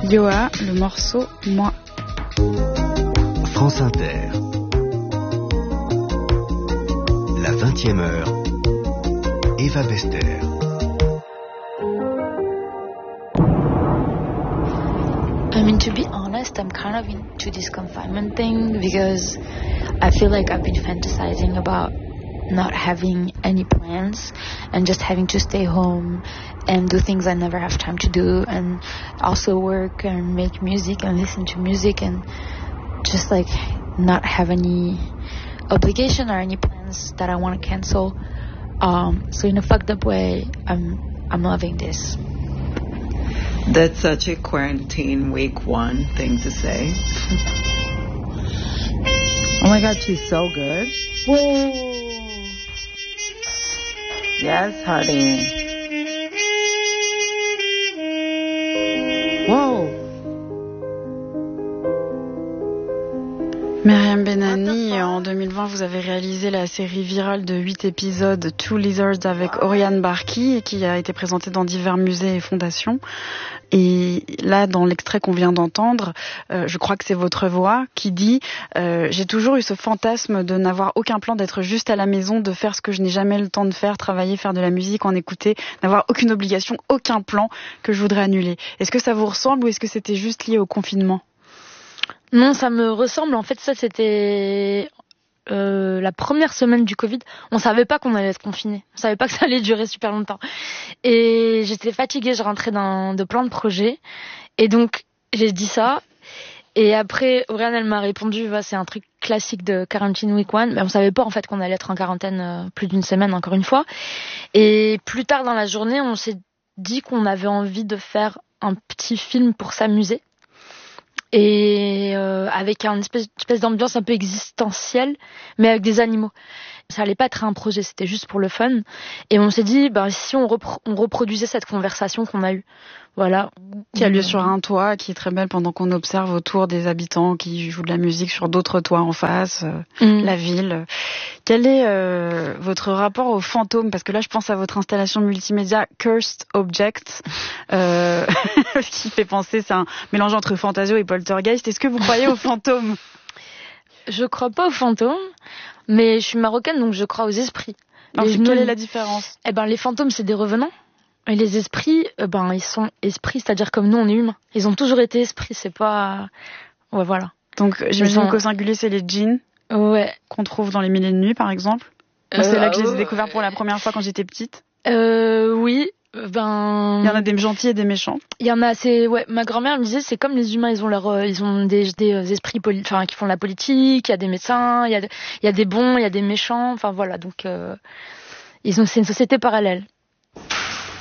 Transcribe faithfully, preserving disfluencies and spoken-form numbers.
Yoa, le morceau Moi. France Inter. La vingtième heure. Eva Bester. I mean, to be honest, I'm kind of into this confinement thing because I feel like I've been fantasizing about not having any plans and just having to stay home and do things I never have time to do, and also work and make music and listen to music and just like not have any obligation or any plans that I want to cancel. Um, so in a fucked up way, I'm I'm loving this. That's such a quarantine week one thing to say. Oh my God, she's so good. Whoa. Yes, honey. Whoa. Myriam Benani, en deux mille vingt, vous avez réalisé la série virale de huit épisodes Two Lizards avec Oriane Barki, qui a été présentée dans divers musées et fondations. Et là, dans l'extrait qu'on vient d'entendre, euh, je crois que c'est votre voix qui dit euh, « J'ai toujours eu ce fantasme de n'avoir aucun plan, d'être juste à la maison, de faire ce que je n'ai jamais le temps de faire, travailler, faire de la musique, en écouter, n'avoir aucune obligation, aucun plan que je voudrais annuler. » Est-ce que ça vous ressemble ou est-ce que c'était juste lié au confinement ? Non, ça me ressemble. En fait, ça, c'était euh, la première semaine du Covid. On savait pas qu'on allait être confinés. On savait pas que ça allait durer super longtemps. Et j'étais fatiguée, je rentrais dans de plein de projets. Et donc, j'ai dit ça. Et après, Oriane, elle m'a répondu, bah, c'est un truc classique de Quarantine Week One. Mais on savait pas, en fait, qu'on allait être en quarantaine euh, plus d'une semaine, encore une fois. Et plus tard dans la journée, on s'est dit qu'on avait envie de faire un petit film pour s'amuser. Et euh, avec une espèce, espèce d'ambiance un peu existentielle, mais avec des animaux. Ça allait pas être un projet, c'était juste pour le fun. Et on s'est dit, bah, si on, repro- on reproduisait cette conversation qu'on a eue. Voilà. Qui a lieu sur un toit, qui est très belle pendant qu'on observe autour des habitants qui jouent de la musique sur d'autres toits en face, euh, mmh. la ville. Quel est euh, votre rapport aux fantômes ? Parce que là, je pense à votre installation multimédia Cursed Objects, euh, qui fait penser, c'est un mélange entre Fantasio et Poltergeist. Est-ce que vous croyez aux fantômes ? Je crois pas aux fantômes, mais je suis marocaine, donc je crois aux esprits. Alors, les, quelle est la différence ? Eh ben, les fantômes, c'est des revenants. Et les esprits, euh, ben, ils sont esprits, c'est-à-dire comme nous, on est humains. Ils ont toujours été esprits, c'est pas... Ouais, voilà. Donc, j'imagine sont... qu'au singulier, c'est les djinns. Ouais. Qu'on trouve dans les Mille et une nuits, par exemple. Moi, euh, c'est là que je les ai découverts pour la première fois quand j'étais petite. Euh, oui. Ben... Il y en a des gentils et des méchants. Il y en a, c'est... Ouais, ma grand-mère me disait, c'est comme les humains, ils ont leur... Euh, ils ont des, des esprits poli... enfin, qui font la politique, il y a des médecins, il y a, il y a des bons, il y a des méchants, enfin, voilà, donc... Euh... Ils ont, c'est une société parallèle.